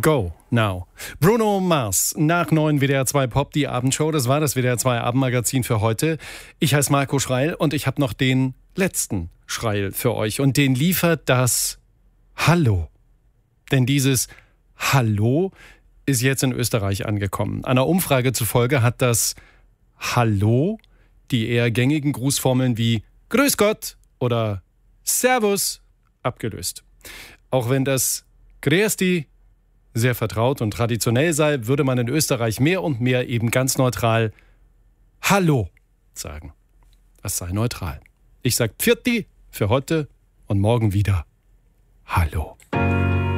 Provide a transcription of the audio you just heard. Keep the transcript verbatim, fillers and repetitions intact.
Go now. Bruno Mars nach neun W D R zwei Pop, die Abendshow. Das war das W D R zwei Abendmagazin für heute. Ich heiße Marco Schreil und ich habe noch den letzten Schreil für euch. Und den liefert das Hallo. Denn dieses Hallo ist jetzt in Österreich angekommen. Einer Umfrage zufolge hat das Hallo die eher gängigen Grußformeln wie Grüß Gott oder Servus abgelöst. Auch wenn das Grüß sehr vertraut und traditionell sei, würde man in Österreich mehr und mehr eben ganz neutral Hallo sagen. Das sei neutral. Ich sage Pfirti für heute und morgen wieder Hallo.